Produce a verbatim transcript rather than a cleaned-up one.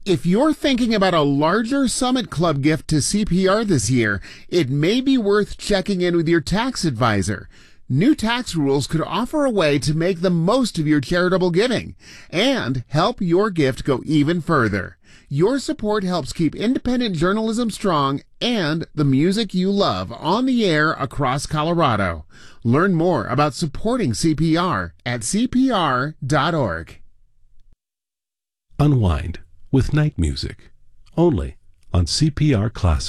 If you're thinking about a larger Summit Club gift to C P R this year, it may be worth checking in with your tax advisor. New tax rules could offer a way to make the most of your charitable giving and help your gift go even further. Your support helps keep independent journalism strong and the music you love on the air across Colorado. Learn more about supporting C P R at C P R dot org. Unwind with night music, only on C P R Classic.